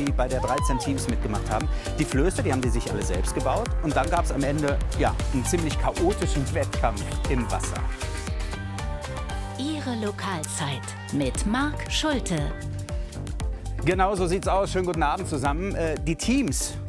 die bei der 13 Teams mitgemacht haben. Die Flöße, die haben die sich alle selbst gebaut. Und dann gab es am Ende ja, einen ziemlich chaotischen Wettkampf im Wasser. Ihre Lokalzeit mit Marc Schulte. Genau so sieht's aus. Schönen guten Abend zusammen. Die Teams